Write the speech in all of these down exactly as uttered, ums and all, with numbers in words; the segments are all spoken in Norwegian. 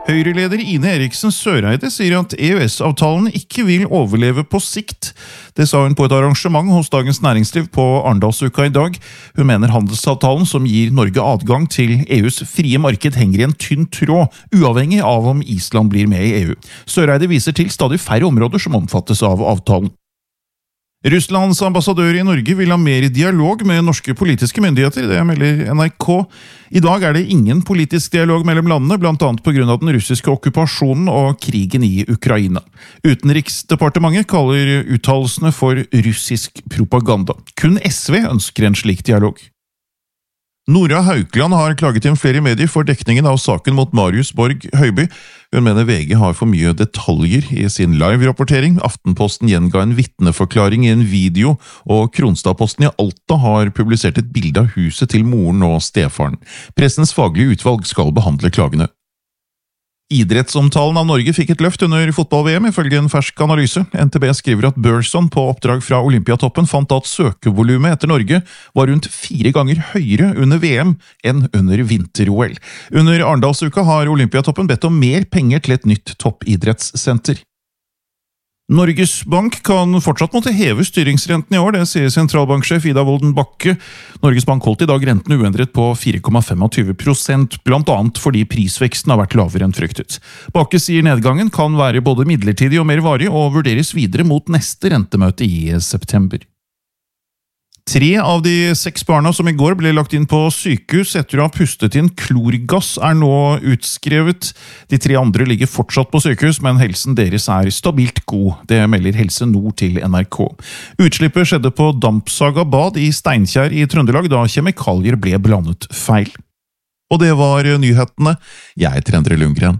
Høyre-leder Ine Eriksen Søreide sier at E U S-avtalen ikke vil overleve på sikt. Det sa hun på et arrangement hos Dagens Næringsliv på Arendalsuka i dag. Hun mener handelsavtalen som gir Norge adgang til E U's frie marked henger i en tynn tråd, uavhengig av om Island blir med i E U. Søreide viser til stadig færre områder som omfattes av avtalen. Russlands ambassadør i Norge vil ha mer dialog med norske politiske myndigheter, det melder N R K. I dag er det ingen politisk dialog mellom landene, blant annet på grunn av den russiske okkupasjonen og krigen i Ukraina. Utenriksdepartementet kaller uttalelsene for russisk propaganda. Kun S V ønsker en slik dialog. Nora Haukeland har klaget inn flere medier for dekningen av saken mot Marius Borg Høiby. Hun mener V G har for mye detaljer i sin live-rapportering. Aftenposten gjenga en vitneforklaring i en video, og Kronstadposten i Alta har publisert et bilde av huset til moren og stefaren. Pressens faglige utvalg skal behandle klagene. Idrettsomtalen av Norge fikk et løft under fotball-V M ifølge en fersk analyse. N T B skriver at Børson på oppdrag fra Olympiatoppen fant at søkevolumet etter Norge var rundt fire ganger høyere under V M enn under vinter-O L. Under Arendalsuka har Olympiatoppen bedt om mer penger til et nytt toppidrettssenter. Norges Bank kan fortsatt måtte heve styringsrenten i år, det sier sentralbanksjef Ida Wolden Bakke. Norges Bank holdt i dag renten uendret på fire komma tjuefem prosent, blant annet fordi prisveksten har vært lavere enn fryktet. Bakke sier nedgangen kan være både midlertidig og mer varig, og vurderes videre mot neste rentemøte i september. Tre av de seks barna som i går ble lagt inn på sykehus etter å ha pustet inn klorgass er nå utskrevet. De tre andre ligger fortsatt på sykehus, men helsen deres er stabilt god. Det melder Helse Nord til N R K. Utslippet skjedde på Dampsaga bad i Steinkjer i Trøndelag da kjemikalier ble blandet feil. Og det var nyhetene. Jeg heter Endre Lundgren.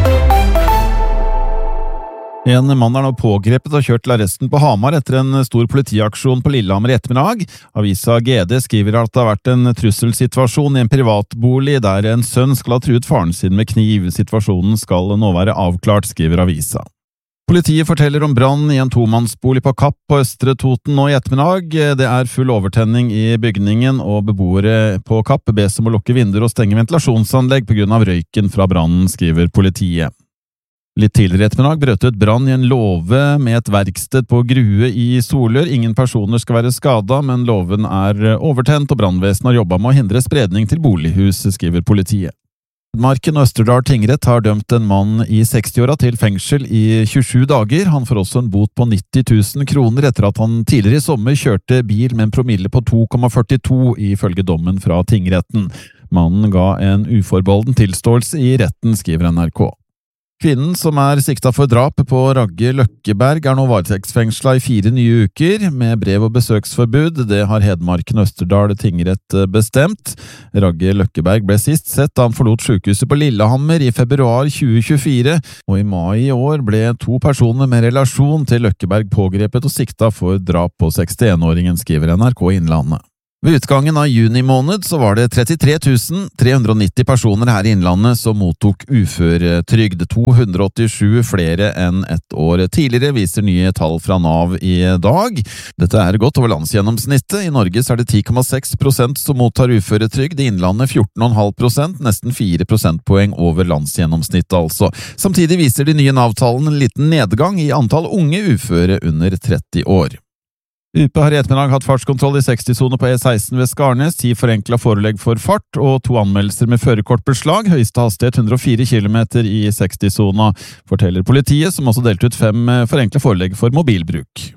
En mann er nå pågrepet og kjørt til arresten på Hamar etter en stor politiaksjon på Lillehammer i ettermiddag. Avisa G D skriver at det har vært en trusselsituasjon i en privatbolig der en sønn skal ha truet faren sin med kniv. Situasjonen skal nå være avklart, skriver avisa. Politiet forteller om brann i en tomannsbolig på Kapp på Østre Toten nå i ettermiddag. Det er full overtenning i bygningen, og beboere på Kapp bes om å lukke vinduer og stenge ventilasjonsanlegg på grunn av røyken fra brannen, skriver politiet. Litt tidligere i ettermiddag brøt ut brann i en låve med et verksted på Grue i Solør. Ingen personer skal være skadet, men låven er overtent, og brannvesenet har jobbet med å hindre spredning til bolighus, skriver politiet. Hedmarken og Østerdal tingrett har dømt en mann i sekstiåra til fengsel i tjuesju dager. Han får også en bot på nitti tusen kroner etter at han tidligere i sommer kjørte bil med en promille på to komma førtito ifølge dommen fra tingretten. Mannen ga en uforbeholden tilståelse i retten, skriver N R K. Kvinnen som er sikta for drap på Ragge Løkkeberg er nå varetektsfengsla i fire nye uker, med brev- og besøksforbud. Det har Hedmarken og Østerdal tingrett bestemt. Ragge Løkkeberg ble sist sett da han forlot sykehuset på Lillehammer i februar tjue tjuefire, og i mai i år ble to personer med relasjon til Løkkeberg pågrepet og sikta for drap på sekstienåringen, skriver N R K Innlandet. Ved utgangen av juni måned så var det trettitre tusen tre hundre og nitti personer her i Innlandet som mottok uføretrygd, to hundre og åttisju flere enn et år tidligere, viser nye tall fra Nav i dag. Dette er godt over landsgjennomsnittet. I Norge så er det ti komma seks prosent som mottar uføretrygd, i Innlandet fjorten komma fem prosent, nesten fire prosentpoeng over landsgjennomsnittet altså. Samtidig viser de nye Nav-tallene en liten nedgang i antall unge uføre under tretti år. U P har i ettermiddag hatt fartskontroll i seksti-sone på E seksten ved Skarnes, ti forenkla forelegg for fart og to anmeldelser med førerkortbeslag, høyeste hastighet hundre og fire kilometer i seksti-sona, forteller politiet, som også delte ut fem forenkla forelegg for mobilbruk.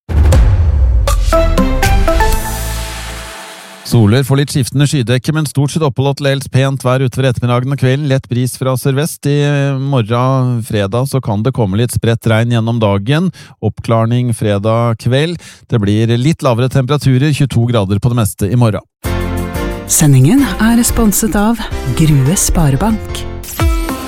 Soler får litt skiftende skydekke, men stort sett oppholdt dels pent vær utover ettermiddagen og kvelden. Lett bris fra sørvest. I morgen fredag så kan det komme litt spredt regn gjennom dagen. Oppklarning fredag kveld. Det blir litt lavere temperaturer, tjueto grader på det meste i morgen. Sendingen er sponset av Grue Sparebank.